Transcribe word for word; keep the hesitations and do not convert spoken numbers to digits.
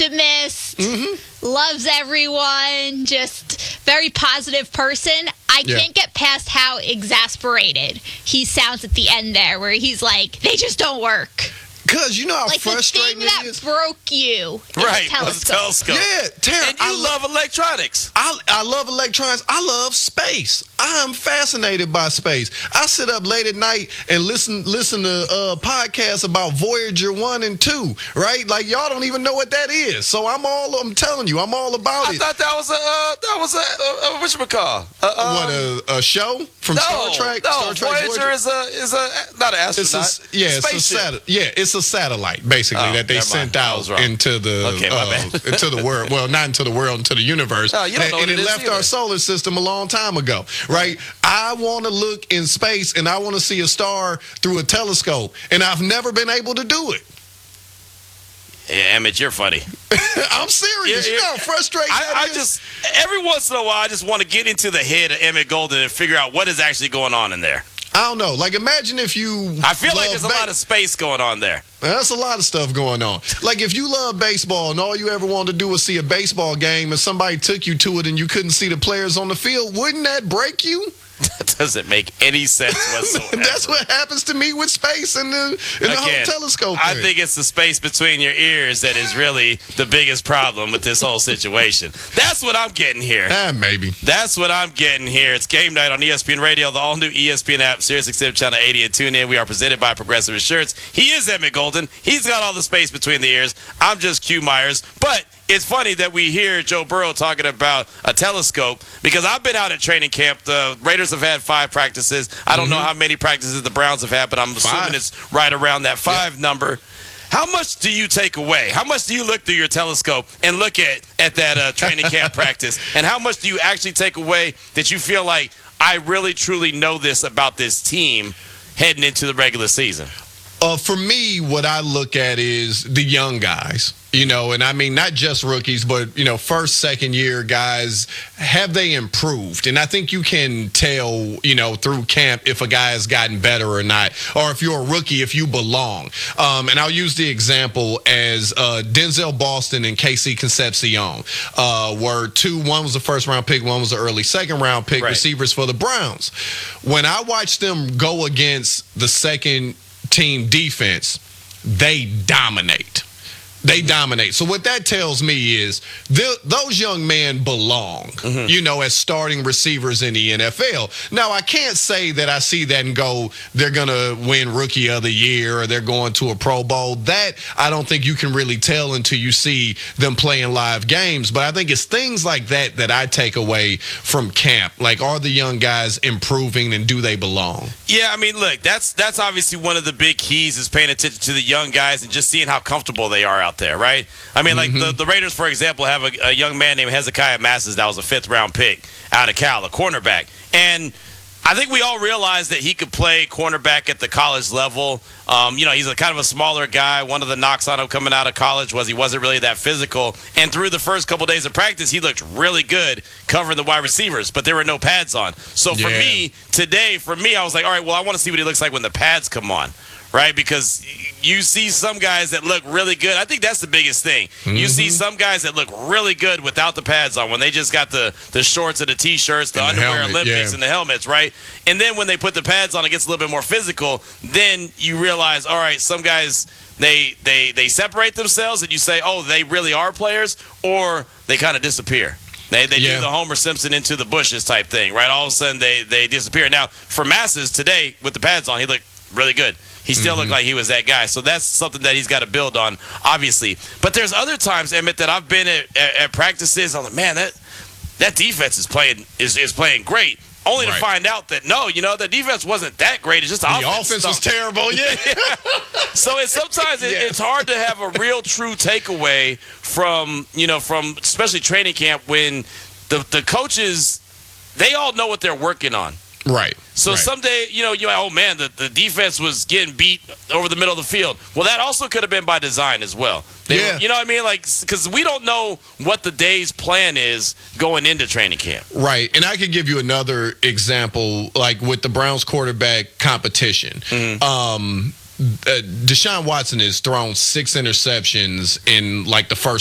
optimist, Mm-hmm. loves everyone, just very positive person. I Yeah. can't get past how exasperated he sounds at the end there, where he's like, they just don't work. Because you know how Like the frustrating thing that it is? broke you is Right, a was a telescope. telescope. Yeah, Tara, And you I lo- love electronics. I, I love electronics. I love space. I'm fascinated by space. I sit up late at night and listen listen to uh, podcasts about Voyager one and two, right? Like, y'all don't even know what that is. So I'm all, I'm telling you, I'm all about I it. thought that was a, uh, that was a, uh, uh, whatchamacall? Uh, um, What, a, a show from no, Star Trek? No, Star Trek Voyager is a, is a, not an It's astronaut. a, yeah, it's a Spaceship. sat- yeah, it's a satellite basically Oh, that they never sent mind. I out was wrong. into the Okay, my uh, bad. into the world. Well, not into the world, into the universe. Oh, you don't and know what and it it is left either. our solar system a long time ago, right? I want to look in space and I want to see a star through a telescope, and I've never been able to do it. Yeah, Emmett, you're funny. I'm serious. Yeah, You yeah. know how frustrating I, that I is? just, every once in a while, I just want to get into the head of Emmett Golden and figure out what is actually going on in there. I don't know. Like, imagine if you. I feel like love there's a ba- lot of space going on there. That's a lot of stuff going on. Like, if you love baseball and all you ever wanted to do was see a baseball game and somebody took you to it and you couldn't see the players on the field, wouldn't that break you? That doesn't make any sense whatsoever. That's what happens to me with space and the, and the whole Again, telescope I thing. think it's the space between your ears that is really the biggest problem with this whole situation. That's what I'm getting here. Ah, maybe. That's what I'm getting here. It's game night on E S P N Radio, the all-new E S P N app, SiriusXM Channel eighty, and tune in. We are presented by Progressive Insurance. He is Emmett Golden. He's got all the space between the ears. I'm just Q Myers. But it's funny that we hear Joe Burrow talking about a telescope because I've been out at training camp. The Raiders have had five practices. I don't know how many practices the Browns have had, but I'm assuming Five. it's right around that five number. How much do you take away? How much do you look through your telescope and look at, at that uh, training camp practice? And how much do you actually take away that you feel like, I really, truly know this about this team heading into the regular season? Uh, for me, what I look at is the young guys, you know, and I mean, not just rookies, but, you know, first, second year guys, have they improved? And I think you can tell, you know, through camp if a guy has gotten better or not, or if you're a rookie, if you belong. Um, and I'll use the example as uh, Denzel Boston and K C Concepcion uh, were two, one was the first round pick, one was the early second round pick Right. receivers for the Browns. When I watched them go against the second team defense, they dominate. They dominate. So what that tells me is th- those young men belong, Mm-hmm. you know, as starting receivers in the N F L. Now, I can't say that I see that and go, they're going to win Rookie of the Year or they're going to a Pro Bowl. That I don't think you can really tell until you see them playing live games. But I think it's things like that that I take away from camp. Like, are the young guys improving and do they belong? Yeah, I mean, look, that's that's obviously one of the big keys is paying attention to the young guys and just seeing how comfortable they are out there, right? I mean, like the, the Raiders, for example, have a, a young man named Hezekiah Masses that was a fifth-round pick out of Cal, a cornerback. And I think we all realize that he could play cornerback at the college level. Um, you know, he's a kind of a smaller guy. One of the knocks on him coming out of college was he wasn't really that physical. And through the first couple days of practice, he looked really good covering the wide receivers, but there were no pads on. So for Yeah. me, today, for me, I was like, all right, well, I want to see what he looks like when the pads come on. Right, because you see some guys that look really good. I think that's the biggest thing. You see some guys that look really good without the pads on, when they just got the, the shorts and the T-shirts, the And the underwear helmet, Olympics, yeah. and the helmets, right? And then when they put the pads on, it gets a little bit more physical. Then you realize, all right, some guys, they they they separate themselves, and you say, oh, they really are players, or they kind of disappear. They they Yeah. do the Homer Simpson into the bushes type thing, right? All of a sudden, they, they disappear. Now, for Masses today, with the pads on, he looked really good. He still looked like he was that guy. So that's something that he's got to build on, obviously. But there's other times, Emmett, that I've been at, at, at practices. I'm like, man, that that defense is playing is, is playing great. Only Right. to find out that, no, you know, the defense wasn't that great. It's just the, The offense. offense was stunk. terrible, yeah. So it's sometimes it, Yeah. it's hard to have a real true takeaway from, you know, from especially training camp when the, the coaches, they all know what they're working on. Right. So right. someday, you know, you're like, oh, man, the, the defense was getting beat over the middle of the field. Well, that also could have been by design as well. They Yeah. were- you know what I mean? Like, because we don't know what the day's plan is going into training camp. Right. And I could give you another example, like with the Browns quarterback competition. Mm-hmm. Um, uh, Deshaun Watson has thrown six interceptions in like the first